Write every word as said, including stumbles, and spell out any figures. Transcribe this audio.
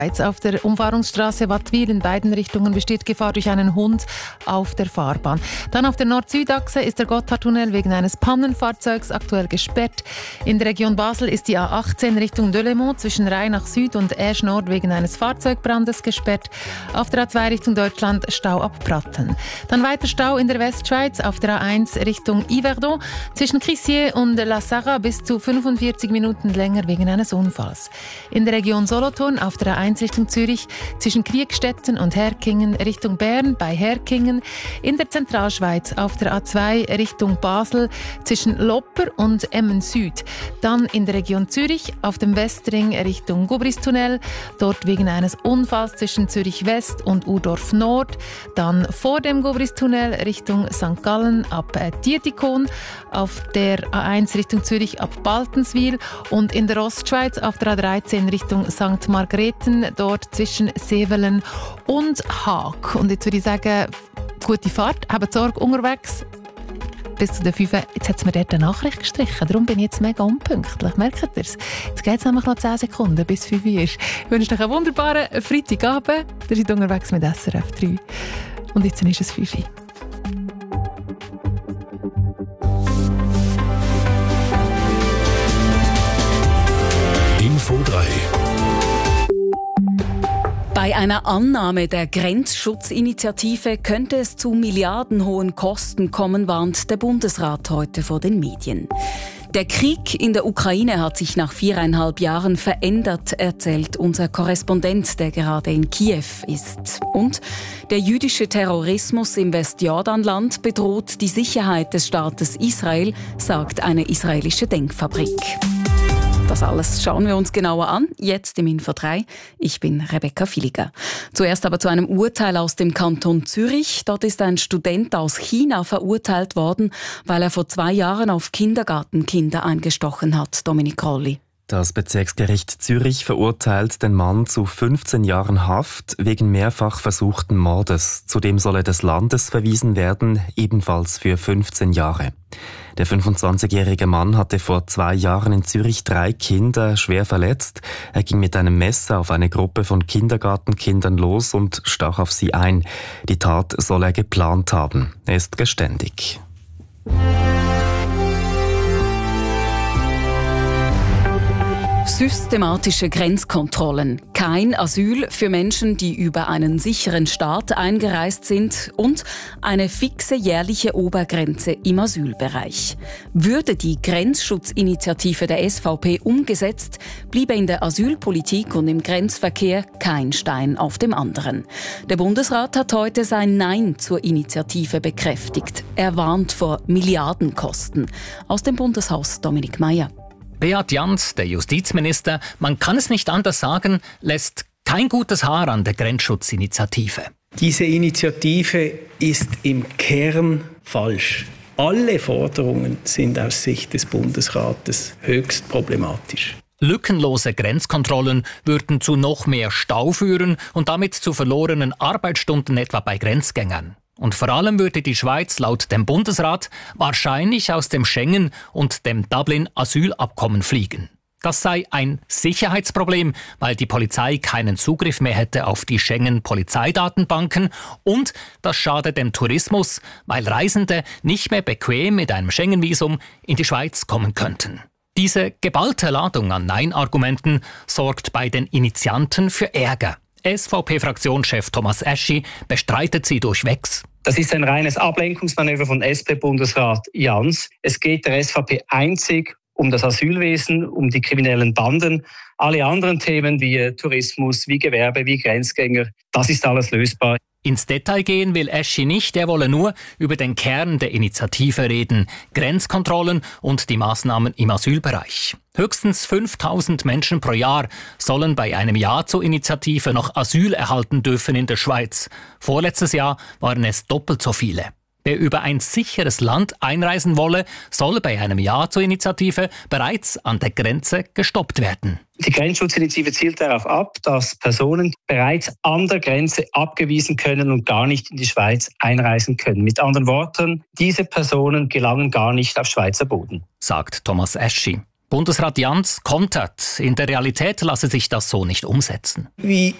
Auf der Umfahrungsstraße Wattwil in beiden Richtungen besteht Gefahr durch einen Hund auf der Fahrbahn. Dann auf der Nord-Süd-Achse ist der Gotthardtunnel wegen eines Pannenfahrzeugs aktuell gesperrt. In der Region Basel ist die A achtzehn Richtung Delémont zwischen Rheinach Süd und Aesch Nord wegen eines Fahrzeugbrandes gesperrt. Auf der A zwei Richtung Deutschland Stau ab Pratten. Dann weiter Stau in der Westschweiz auf der A eins Richtung Yverdon zwischen Crissier und La Sarra bis zu fünfundvierzig Minuten länger wegen eines Unfalls. In der Region Solothurn auf der A eins Richtung Zürich zwischen Kriegstetten und Herkingen Richtung Bern bei Herkingen. In der Zentralschweiz auf der A zwei Richtung Basel zwischen Lopper und Emmen Süd. Dann in der Region Zürich auf dem Westring Richtung Gubristunnel. Dort wegen eines Unfalls zwischen Zürich West und Urdorf Nord. Dann vor dem Gubristunnel Richtung Sankt Gallen ab Dietikon. Auf der A eins Richtung Zürich ab Baltenswil. Und in der Ostschweiz auf der A dreizehn Richtung Sankt Margrethen. Dort zwischen Sevelen und Haag. Und jetzt würde ich sagen, gute Fahrt, habt Sorge unterwegs. Bis zu den fünf. Jetzt hat es mir dort eine Nachricht gestrichen, darum bin ich jetzt mega unpünktlich. Merkt ihr es? Jetzt geht es nämlich noch zehn Sekunden, bis fünf Uhr ist. Ich wünsche euch einen wunderbaren Freitagabend. Ihr seid unterwegs mit S R F drei. Und jetzt ist es fünf Uhr. Info drei. Bei einer Annahme der Grenzschutzinitiative könnte es zu milliardenhohen Kosten kommen, warnt der Bundesrat heute vor den Medien. Der Krieg in der Ukraine hat sich nach viereinhalb Jahren verändert, erzählt unser Korrespondent, der gerade in Kiew ist. Und der jüdische Terrorismus im Westjordanland bedroht die Sicherheit des Staates Israel, sagt eine israelische Denkfabrik. Das alles schauen wir uns genauer an, jetzt im Info drei. Ich bin Rebecca Villiger. Zuerst aber zu einem Urteil aus dem Kanton Zürich. Dort ist ein Student aus China verurteilt worden, weil er vor zwei Jahren auf Kindergartenkinder eingestochen hat. Dominik Rolli. Das Bezirksgericht Zürich verurteilt den Mann zu fünfzehn Jahren Haft wegen mehrfach versuchten Mordes. Zudem soll er des Landes verwiesen werden, ebenfalls für fünfzehn Jahre. Der fünfundzwanzigjährige Mann hatte vor zwei Jahren in Zürich drei Kinder schwer verletzt. Er ging mit einem Messer auf eine Gruppe von Kindergartenkindern los und stach auf sie ein. Die Tat soll er geplant haben. Er ist geständig. Systematische Grenzkontrollen, kein Asyl für Menschen, die über einen sicheren Staat eingereist sind und eine fixe jährliche Obergrenze im Asylbereich. Würde die Grenzschutzinitiative der S V P umgesetzt, bliebe in der Asylpolitik und im Grenzverkehr kein Stein auf dem anderen. Der Bundesrat hat heute sein Nein zur Initiative bekräftigt. Er warnt vor Milliardenkosten. Aus dem Bundeshaus Dominik Meier. Beat Jans, der Justizminister, man kann es nicht anders sagen, lässt kein gutes Haar an der Grenzschutzinitiative. Diese Initiative ist im Kern falsch. Alle Forderungen sind aus Sicht des Bundesrates höchst problematisch. Lückenlose Grenzkontrollen würden zu noch mehr Stau führen und damit zu verlorenen Arbeitsstunden etwa bei Grenzgängern. Und vor allem würde die Schweiz laut dem Bundesrat wahrscheinlich aus dem Schengen- und dem Dublin-Asylabkommen fliegen. Das sei ein Sicherheitsproblem, weil die Polizei keinen Zugriff mehr hätte auf die Schengen-Polizeidatenbanken und das schade dem Tourismus, weil Reisende nicht mehr bequem mit einem Schengen-Visum in die Schweiz kommen könnten. Diese geballte Ladung an Nein-Argumenten sorgt bei den Initianten für Ärger. S V P-Fraktionschef Thomas Eschi bestreitet sie durchwegs. Das ist ein reines Ablenkungsmanöver von S P-Bundesrat Jans. Es geht der S V P einzig um das Asylwesen, um die kriminellen Banden. Alle anderen Themen wie Tourismus, wie Gewerbe, wie Grenzgänger, das ist alles lösbar. Ins Detail gehen will Eschi nicht, er wolle nur über den Kern der Initiative reden, Grenzkontrollen und die Maßnahmen im Asylbereich. Höchstens fünftausend Menschen pro Jahr sollen bei einem Ja zur Initiative noch Asyl erhalten dürfen in der Schweiz. Vorletztes Jahr waren es doppelt so viele. Wer über ein sicheres Land einreisen wolle, soll bei einem Ja zur Initiative bereits an der Grenze gestoppt werden. Die Grenzschutzinitiative zielt darauf ab, dass Personen bereits an der Grenze abgewiesen können und gar nicht in die Schweiz einreisen können. Mit anderen Worten, diese Personen gelangen gar nicht auf Schweizer Boden, sagt Thomas Eschi. Bundesrat Jans kontert. In der Realität lasse sich das so nicht umsetzen. Wie